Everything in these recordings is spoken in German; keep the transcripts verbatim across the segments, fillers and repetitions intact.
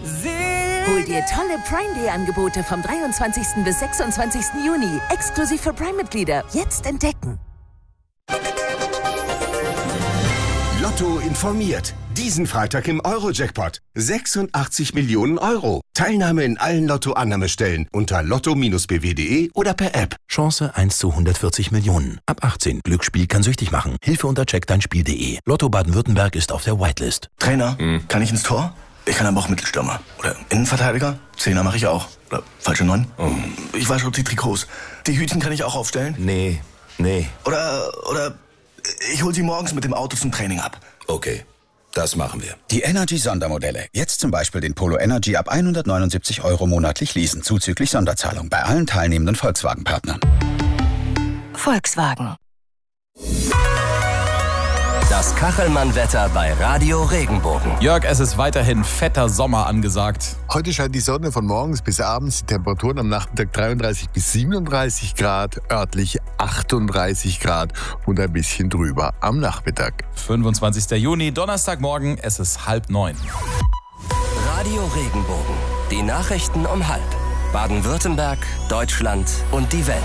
Hol dir tolle Prime Day Angebote vom dreiundzwanzigsten bis sechsundzwanzigsten Juni. Exklusiv für Prime-Mitglieder. Jetzt entdecken. Lotto informiert. Diesen Freitag im Euro-Jackpot. sechsundachtzig Millionen Euro. Teilnahme in allen Lotto-Annahmestellen unter lotto Bindestrich b w punkt de oder per App. Chance eins zu hundertvierzig Millionen. Ab achtzehn. Glücksspiel kann süchtig machen. Hilfe unter check dein spiel punkt de. Lotto Baden-Württemberg ist auf der Whitelist. Trainer, hm. kann ich ins Tor? Ich kann aber auch Mittelstürmer. Oder Innenverteidiger? Zehner mache ich auch. Oder falsche Neun? Oh. Ich wasche auch die Trikots. Die Hütchen kann ich auch aufstellen? Nee, nee. Oder, oder ich hol sie morgens mit dem Auto zum Training ab. Okay, das machen wir. Die Energy-Sondermodelle. Jetzt zum Beispiel den Polo Energy ab hundertneunundsiebzig Euro monatlich leasen, zuzüglich Sonderzahlung bei allen teilnehmenden Volkswagen-Partnern. Volkswagen. Das Kachelmann-Wetter bei Radio Regenbogen. Jörg, es ist weiterhin fetter Sommer angesagt. Heute scheint die Sonne von morgens bis abends. Die Temperaturen am Nachmittag dreiunddreißig bis siebenunddreißig Grad, örtlich achtunddreißig Grad und ein bisschen drüber am Nachmittag. fünfundzwanzigsten Juni, Donnerstagmorgen, es ist halb neun. Radio Regenbogen. Die Nachrichten um halb. Baden-Württemberg, Deutschland und die Welt.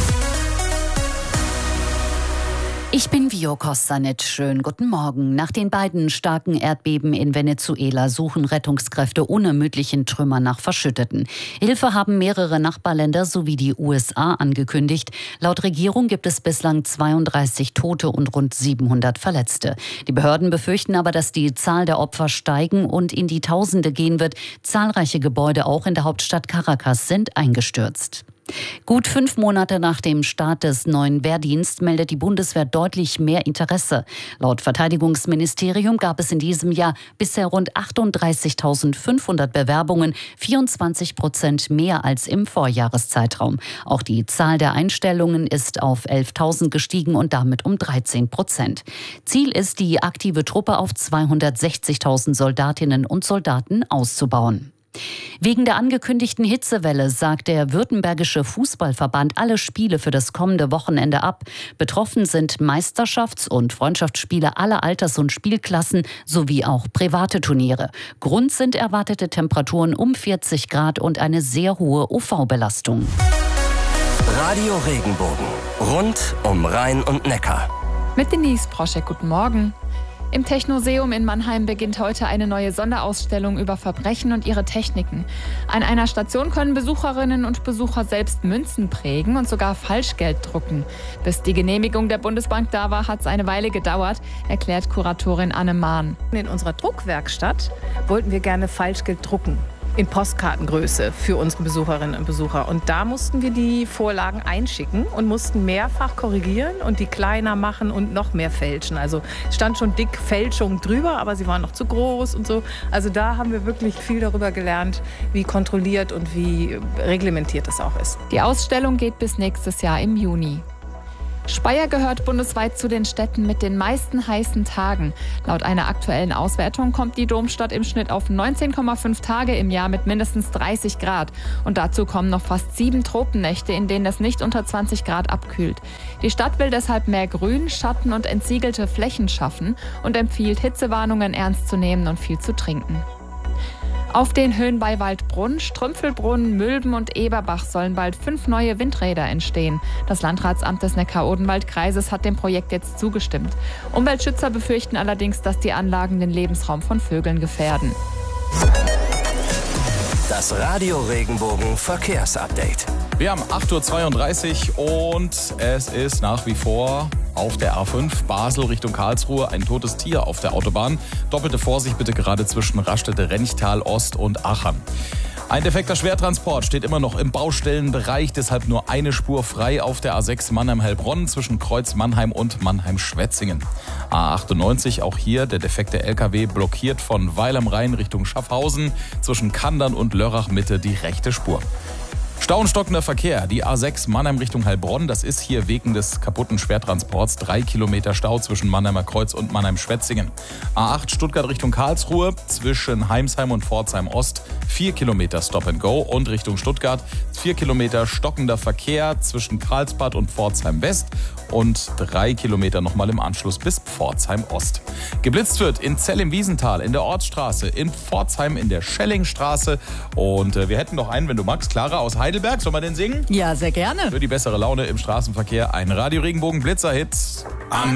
Ich bin Vio Kostanic. Schönen guten Morgen. Nach den beiden starken Erdbeben in Venezuela suchen Rettungskräfte unermüdlich Trümmer nach Verschütteten. Hilfe haben mehrere Nachbarländer sowie die U S A angekündigt. Laut Regierung gibt es bislang zweiunddreißig Tote und rund siebenhundert Verletzte. Die Behörden befürchten aber, dass die Zahl der Opfer steigen und in die Tausende gehen wird. Zahlreiche Gebäude auch in der Hauptstadt Caracas sind eingestürzt. Gut fünf Monate nach dem Start des neuen Wehrdienst meldet die Bundeswehr deutlich mehr Interesse. Laut Verteidigungsministerium gab es in diesem Jahr bisher rund achtunddreißigtausendfünfhundert Bewerbungen, vierundzwanzig Prozent mehr als im Vorjahreszeitraum. Auch die Zahl der Einstellungen ist auf elftausend gestiegen und damit um dreizehn Prozent. Ziel ist, die aktive Truppe auf zweihundertsechzigtausend Soldatinnen und Soldaten auszubauen. Wegen der angekündigten Hitzewelle sagt der Württembergische Fußballverband alle Spiele für das kommende Wochenende ab. Betroffen sind Meisterschafts- und Freundschaftsspiele aller Alters- und Spielklassen sowie auch private Turniere. Grund sind erwartete Temperaturen um vierzig Grad und eine sehr hohe U V-Belastung. Radio Regenbogen. Rund um Rhein und Neckar. Mit Denise Proschek, guten Morgen. Im Technoseum in Mannheim beginnt heute eine neue Sonderausstellung über Verbrechen und ihre Techniken. An einer Station können Besucherinnen und Besucher selbst Münzen prägen und sogar Falschgeld drucken. Bis die Genehmigung der Bundesbank da war, hat es eine Weile gedauert, erklärt Kuratorin Anne Mahn. In unserer Druckwerkstatt wollten wir gerne Falschgeld drucken. In Postkartengröße für unsere Besucherinnen und Besucher. Und da mussten wir die Vorlagen einschicken und mussten mehrfach korrigieren und die kleiner machen und noch mehr fälschen. Also stand schon dick Fälschung drüber, aber sie waren noch zu groß und so. Also da haben wir wirklich viel darüber gelernt, wie kontrolliert und wie reglementiert es auch ist. Die Ausstellung geht bis nächstes Jahr im Juni. Speyer gehört bundesweit zu den Städten mit den meisten heißen Tagen. Laut einer aktuellen Auswertung kommt die Domstadt im Schnitt auf neunzehn Komma fünf Tage im Jahr mit mindestens dreißig Grad. Und dazu kommen noch fast sieben Tropennächte, in denen es nicht unter zwanzig Grad abkühlt. Die Stadt will deshalb mehr Grün, Schatten und entsiegelte Flächen schaffen und empfiehlt, Hitzewarnungen ernst zu nehmen und viel zu trinken. Auf den Höhen bei Waldbrunn, Strümpfelbrunn, Mülben und Eberbach sollen bald fünf neue Windräder entstehen. Das Landratsamt des Neckar-Odenwald-Kreises hat dem Projekt jetzt zugestimmt. Umweltschützer befürchten allerdings, dass die Anlagen den Lebensraum von Vögeln gefährden. Das Radio Regenbogen Verkehrsupdate. Wir haben acht Uhr zweiunddreißig und es ist nach wie vor auf der A fünf Basel Richtung Karlsruhe ein totes Tier auf der Autobahn. Doppelte Vorsicht bitte gerade zwischen Raststätte Renchtal Ost und Aachen. Ein defekter Schwertransport steht immer noch im Baustellenbereich, deshalb nur eine Spur frei auf der A sechs Mannheim-Heilbronn zwischen Kreuz Mannheim und Mannheim-Schwetzingen. A achtundneunzig, auch hier der defekte L K W blockiert von Weil am Rhein Richtung Schaffhausen zwischen Kandern und Lörrach Mitte die rechte Spur. Stau und stockender Verkehr. Die A sechs Mannheim Richtung Heilbronn. Das ist hier wegen des kaputten Schwertransports. Drei Kilometer Stau zwischen Mannheimer Kreuz und Mannheim-Schwetzingen. A acht Stuttgart Richtung Karlsruhe. Zwischen Heimsheim und Pforzheim Ost. Vier Kilometer Stop and Go. Und Richtung Stuttgart. Vier Kilometer stockender Verkehr zwischen Karlsbad und Pforzheim West. Und drei Kilometer nochmal im Anschluss bis Pforzheim Ost. Geblitzt wird in Zell im Wiesental, in der Ortsstraße, in Pforzheim in der Schellingstraße. Und äh, wir hätten noch einen, wenn du magst, Clara aus Heidelberg. Sollen wir den singen? Ja, sehr gerne. Für die bessere Laune im Straßenverkehr ein Radio Regenbogen Blitzer-Hit. Am